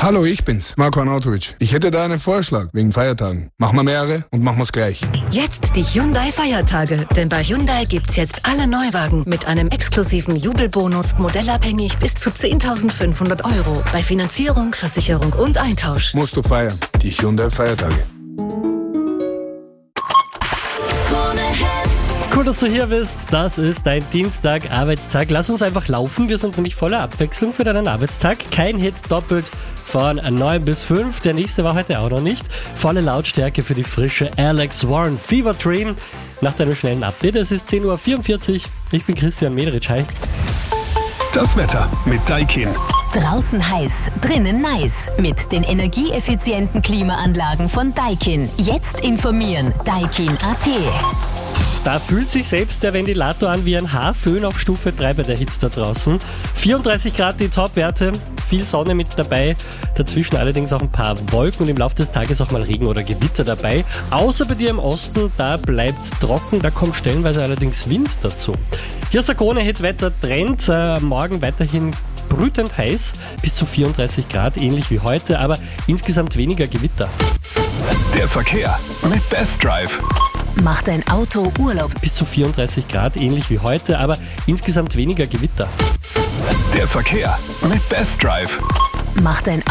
Hallo, ich bin's, Marko Arnautovic. Ich hätte da einen Vorschlag wegen Feiertagen. Machen wir mehrere und machen wir's gleich. Jetzt die Hyundai-Feiertage. Denn bei Hyundai gibt's jetzt alle Neuwagen mit einem exklusiven Jubelbonus, modellabhängig bis zu 10.500 Euro. Bei Finanzierung, Versicherung und Eintausch. Musst du feiern. Die Hyundai-Feiertage. Cool, dass du hier bist. Das ist dein Dienstag-Arbeitstag. Lass uns einfach laufen. Wir sind nämlich voller Abwechslung für deinen Arbeitstag. Kein Hit doppelt von 9 bis 5. Der nächste war heute auch noch nicht. Volle Lautstärke für die frische Alex Warren Fever Dream. Nach deinem schnellen Update. Es ist 10.44 Uhr. Ich bin Christian Mederitsch. Hi. Das Wetter mit Daikin. Draußen heiß, drinnen nice. Mit den energieeffizienten Klimaanlagen von Daikin. Jetzt informieren. Daikin.at. Da fühlt sich selbst der Ventilator an wie ein Haarföhn auf Stufe 3 bei der Hitze da draußen. 34 Grad die Topwerte, viel Sonne mit dabei, dazwischen allerdings auch ein paar Wolken und im Laufe des Tages auch mal Regen oder Gewitter dabei. Außer bei dir im Osten, da bleibt's trocken, da kommt stellenweise allerdings Wind dazu. Hier ist der Krone-Hit-Wetter-Trend, morgen weiterhin brütend heiß, bis zu 34 Grad, ähnlich wie heute, aber insgesamt weniger Gewitter. Der Verkehr mit Best Drive. Macht dein Auto Urlaub. Bis zu 34 Grad, ähnlich wie heute, aber insgesamt weniger Gewitter. Der Verkehr mit Best Drive. Macht dein